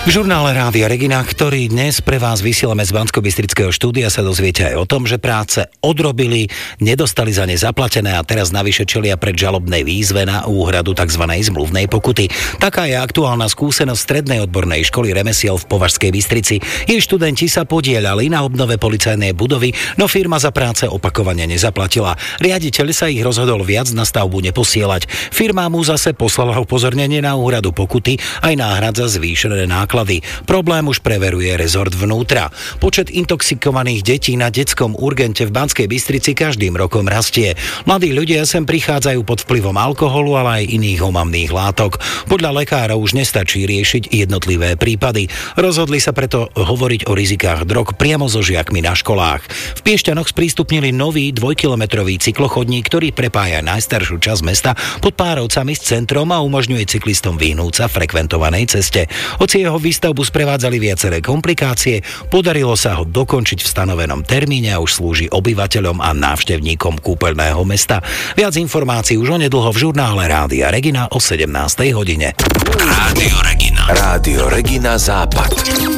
V žurnále Rádia Regina, ktorý dnes pre vás vysielame z Banskobystrického štúdia, sa dozviete aj o tom, že práce odrobili, nedostali za ne zaplatené a teraz navyše čelia pred žalobnej výzve na úhradu tzv. Zmluvnej pokuty. Taká je aktuálna skúsenosť Strednej odbornej školy remesiel v Považskej Bystrici. Jej študenti sa podieľali na obnove policajnej budovy, no firma za práce opakovane nezaplatila. Riaditeľ sa ich rozhodol viac na stavbu neposielať. Firma mu zase poslala upozornenie na úhradu pokuty aj náhrad za zvýšené náklady. Problém už preveruje rezort vnútra. Počet intoxikovaných detí na detskom urgente v Banskej Bystrici každým rokom rastie. Mladí ľudia sem prichádzajú pod vplyvom alkoholu, ale aj iných omamných látok. Podľa lekárov už nestačí riešiť jednotlivé prípady. Rozhodli sa preto hovoriť o rizikách drog priamo so žiakmi na školách. V Piešťanoch sprístupnili nový 2-kilometrový cyklochodník, ktorý prepája najstaršiu časť mesta pod Párovcami s centrom a umožňuje cyklistom vyhnúť sa frekventovanej ceste. Hoci jeho výstavbu sprevádzali viaceré komplikácie, podarilo sa ho dokončiť v stanovenom termíne a už slúži obyvateľom a návštevníkom kúpeľného mesta. Viac informácií už onedlho v žurnále Rádia Regina o 17. hodine. Rádio Regina. Rádio Regina Západ.